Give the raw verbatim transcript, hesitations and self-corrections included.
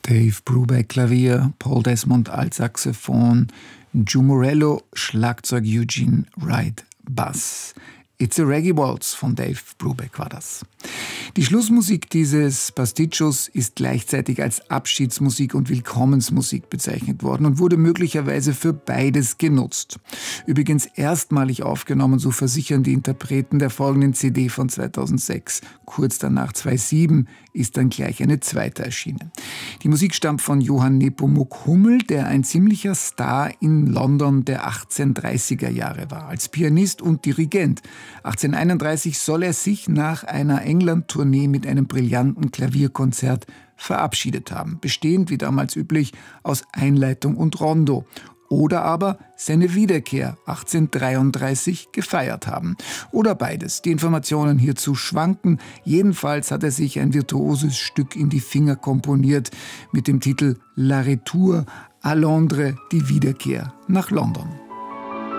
Dave Brubeck Klavier, Paul Desmond Altsaxophon, Joe Morello Schlagzeug, Eugene Wright Bass. It's a Reggae Waltz von Dave Brubeck war das. Die Schlussmusik dieses Pasticcios ist gleichzeitig als Abschiedsmusik und Willkommensmusik bezeichnet worden und wurde möglicherweise für beides genutzt. Übrigens erstmalig aufgenommen, so versichern die Interpreten der folgenden C D von zweitausendsechs. Kurz danach, zweitausendsieben, ist dann gleich eine zweite erschienen. Die Musik stammt von Johann Nepomuk Hummel, der ein ziemlicher Star in London der achtzehnhundertdreißiger Jahre war, als Pianist und Dirigent. achtzehnhunderteinunddreißig soll er sich nach einer England-Tournee mit einem brillanten Klavierkonzert verabschiedet haben, bestehend, wie damals üblich, aus Einleitung und Rondo. Oder aber seine Wiederkehr achtzehnhundertdreiunddreißig gefeiert haben. Oder beides. Die Informationen hierzu schwanken. Jedenfalls hat er sich ein virtuoses Stück in die Finger komponiert mit dem Titel La Retour à Londres, die Wiederkehr nach London.